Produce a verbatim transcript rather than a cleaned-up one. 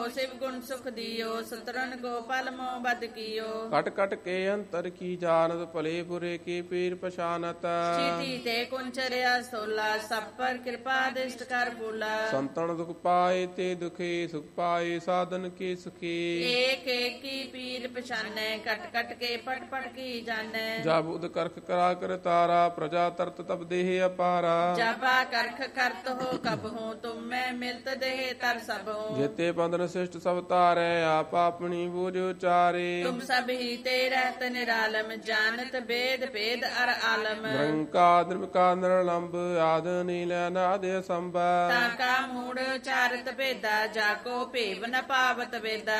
शिव गुण सुख दियो सतरन को पल मोह बद कियो कट कट के अंतर की जानत भले बुरे की पीर पछानत चीटी ते कुंचरिया सोला सब पर कृपा दृष्ट कर बोला संतन दुख पाए ते दुखी सुख पाए साधन की सुखी एक एक की पीर पछाने कट कट के पट पट की जाने जब उद करख करा कर तारा प्रजा तरत तब देह अपारा जबा करख करत हो कब हो तुम मैं मिलत देह तर सब हो जेते बंधन शिष्ट सब तारे आप अपनी बूझ उचारे तुम सब ही ते रहत निरालम जानत वेद भेद अर आलम निरंका द्रिमका निरलंब आद नील अनाद संभ ताका मूढ़ चारत भेदा जाको भेव न पावत वेदा